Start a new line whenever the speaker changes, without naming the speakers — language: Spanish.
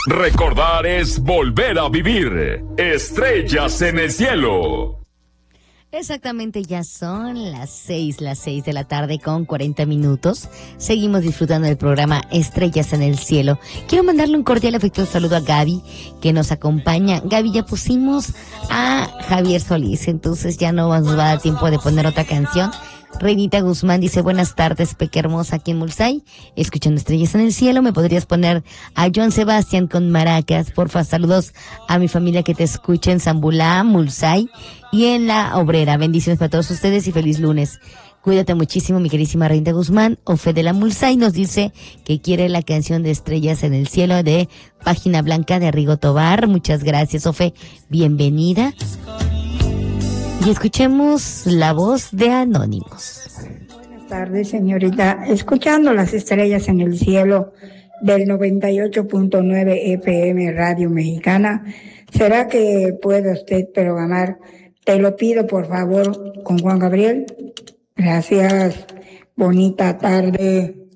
Recordar es volver a vivir. Estrellas en el cielo.
Exactamente, ya son las 6 de la tarde con 40 minutos. Seguimos disfrutando del programa Estrellas en el Cielo. Quiero mandarle un cordial afectuoso saludo a Gaby, que nos acompaña. Gaby, ya pusimos a Javier Solís, entonces ya no nos va a dar tiempo de poner otra canción. Reinita Guzmán dice, buenas tardes, Peque Hermosa, aquí en Mulsay, escuchando Estrellas en el Cielo. ¿Me podrías poner a Joan Sebastián con maracas? Porfa, saludos a mi familia que te escucha en Zambulá, Mulsay y en La Obrera. Bendiciones para todos ustedes y feliz lunes. Cuídate muchísimo, mi queridísima Reinita Guzmán. Ofe de la Mulsay nos dice que quiere la canción de Estrellas en el Cielo de Página Blanca de Arrigo Tobar. Muchas gracias, Ofe. Bienvenida. Y escuchemos la voz de Anónimos.
Buenas tardes, señorita. Escuchando las estrellas en el cielo del 98.9 FM Radio Mexicana, ¿será que puede usted programar Te lo pido, por favor, con Juan Gabriel? Gracias. Bonita tarde.